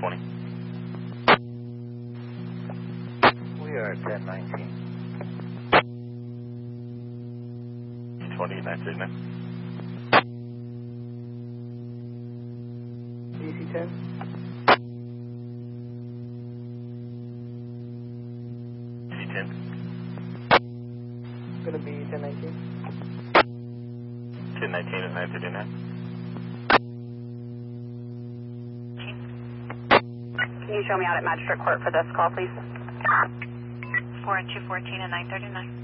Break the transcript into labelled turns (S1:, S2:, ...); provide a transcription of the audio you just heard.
S1: 20.
S2: We are at 1019.
S1: 20, 939.
S2: DC 10.
S1: DC 10.
S2: Going to be 1019.
S1: 1019 is 939.
S3: Can you show me out at Magistrate Court for this call, please?
S4: 4 and 214 and 939.